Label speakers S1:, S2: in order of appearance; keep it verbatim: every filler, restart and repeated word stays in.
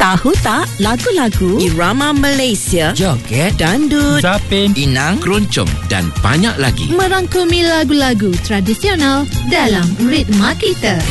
S1: Tahu tak lagu-lagu
S2: irama Malaysia,
S3: joget,
S2: dandut,
S4: zapin,
S3: inang,
S5: keroncong dan banyak lagi.
S6: Merangkumi lagu-lagu tradisional dalam Ritma Kita.